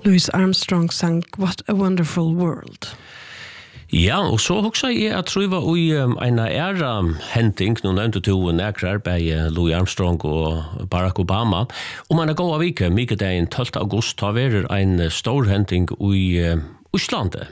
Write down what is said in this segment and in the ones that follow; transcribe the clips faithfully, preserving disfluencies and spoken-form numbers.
Louis Armstrong sang What a Wonderful World. Ja, og så også jeg tror jeg var i en æra henting, nå nevnte to nækrar, bei Louis Armstrong og Barack Obama, om en gåa vike, mykje den tolvte august, har vært en stor henting i Østlandet.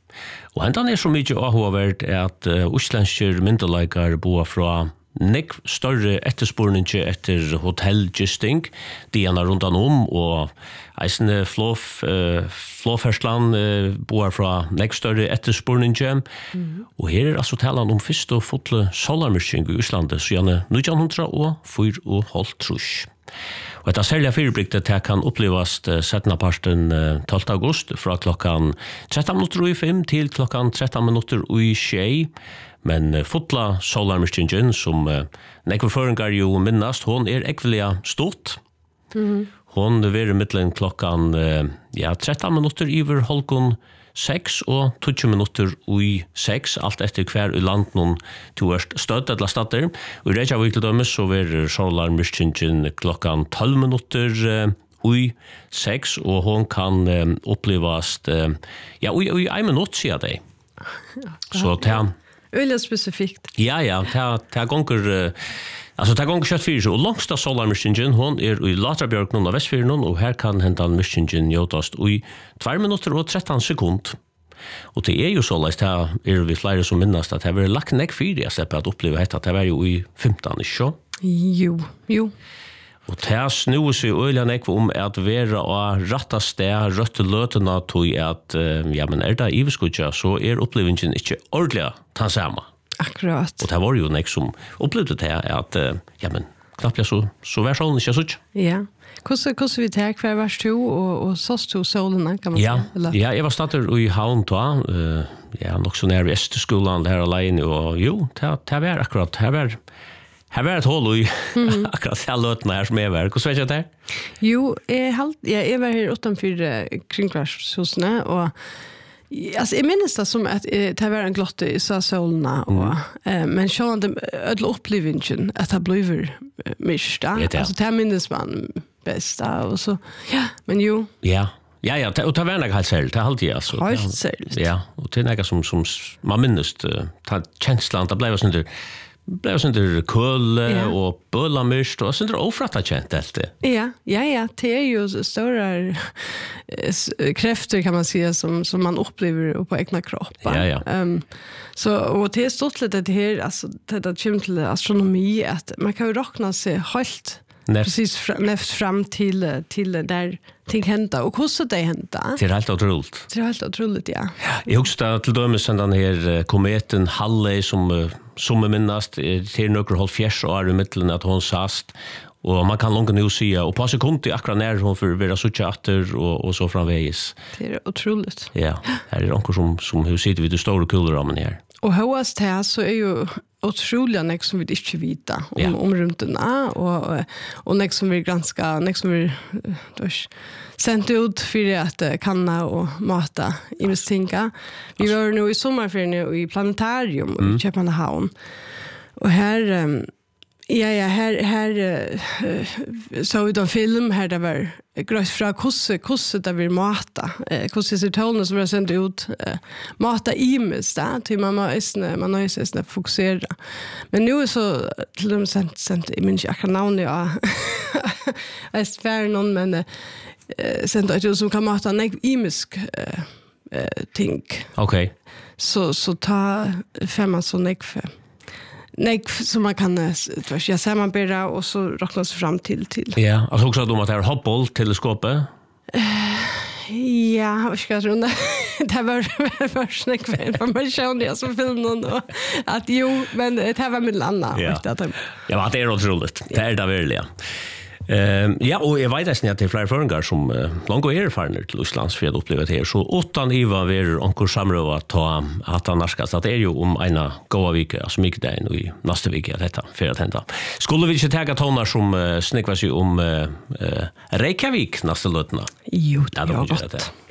Og hentan er så mykje avhåverd at østlandske myndelikar boa fra nek større etterspurninge etter hotellgisting, de er rundt om, og eisende flåf, uh, flåfersland uh, boar fra nek større etterspurninge, mm. og her er altså talan om fyrst og fotle solarmyrsking i Østlandet, så gjerne nitjan hundra og fyr og holdt trus. Og etter særlig fyrirbriktet det kan opplevas settna parten tolvte august fra klokkan tretton minutter i fem til klokkan tretton minutter i tjei, men fotla solarmyrkingen som uh, nekve føringar jo minnast, hon er ekvelia stort. Mm-hmm. Hon er mittlen klokkan uh, ja, tretton minutter iver holkon seks og tjue minutter i seks, alt etter hver i land noen to er støtt eller statter. Og i Reykjavik til dømes så er solarmyrkingen klokkan tolv minutter uh, i seks, og hon kan uh, opplevas uh, ja, i, i en minutt, sier jeg det. Så til Øyla spesifikt. Ja, ja, det er gonger, uh, altså det er gonger kjøtt fyrir, og langsta solarmyrkingen, hon er i Latrabjørk noen av Vestfyren, og her kan hentan myrkingen gjøtast i to minutter og tretton sekund. Og det er jo så leist, det er vi flere som minnast, at det er lagt nek fyrir, jeg slipper at oppleve hette, at det er jo i femton, ikke? Jo, jo. Og det snur seg øyla nekve om at vera og ratta sted, røtte løtena tog at, ja, men er det iveskudja, så er opplevingen ikke ordentlig ta samme. Akkurat. Og det var jo nek som opplevde det at, ja, men knapt jeg så, så vær solen ikke sutt. Ja. Hvordan, hvordan vi tar hver vers to, og, og sås to solene, kan man ja, si? Ja, jeg var starter i havn da, uh, ja, nok så nær i Østeskolen her alene, og jo, det, det var akkurat, det var Her var et hål i mm. akkurat jeg løtene her som jeg var. Hvordan vet jeg det? Jo, jeg, halt, ja, jeg var her utenfor kringkvarshusene, og altså, jeg minnes det som at det var en glotte i solene, og, mm. eh, men sånn at det ødel opplevingen at det blir mist. Da. Altså, det minnes man best. Da, og så, ja, men jo. Ja, ja, ja, og det var noe helt selv, det er alltid, altså. Helt selv. Ja, og det er noe som, som man minnes, det kjenslan, det ble jo sånn der, blev sånt där kul ja. och böllamist och sånt där ofratta känt allt. Ja, ja, ja, det är ju stora krafter kan man säga som som man upplever på egna kroppar. Ja, ja. Um, så och det är stort lite det här alltså det där kommer till astronomi att man kan ju räkna sig helt Neft. Precis fram, neft fram till till där ting händer och hur så det händer. Det är helt otroligt. Det är helt otroligt, ja. Jag huskar till dömes den här kometen Halley som som är minnast till några håll fjärs år i mitten att hon sast och man kan långt nu se och på sekund i akkurat när hon för vara så chatter och och så framvägs. Det är otroligt. Ja, här är något som som hur sitter vi det stora kulramen här. Och högast här så är ju otroligt nek som vi inte vet om ja. om runtorna och och nek som vi ganska nek som vi då sent ut för att kanna och mata i misstänka. Vi var nu i sommarferien i planetarium mm. i Köpenhamn. Och här um, ja ja här här uh, så vi då film här där var gröt från kusse kusse där vi mata eh, kusse så tolna som var sent ut eh, mata imis där till mamma är man är så snä fokusera men nu är så till dem sent sent i min jag kan namn ja är svär någon men eh, sent att som kan mata nek imisk eh, eh, ting. Okej. Okay. Så så ta femma så nek för Nej, som man kan tvärs jag samarbeta och så räknas fram till till. Ja, alltså också att de att det är Hubble-teleskopet. Uh, ja, vad ska jag tro det? Det var först när jag information jag som filmen då att jo, men det här var med landa. Ja, ja det är otroligt. Det är det verkligen. Uh, ja, och jag vet att det är flera föreningar som uh, långt och erfarna till Islands för att uppleva det här. Så utan Iva var onkur samröva att ta att han narskas. Att det är ju om ena goa vika, alltså mycket där och i nästa vika detta för att hända. Skulle vi inte täga tonar som uh, snickvar sig om uh, uh, Reykjavik nästa lötna? Jo, det är gott.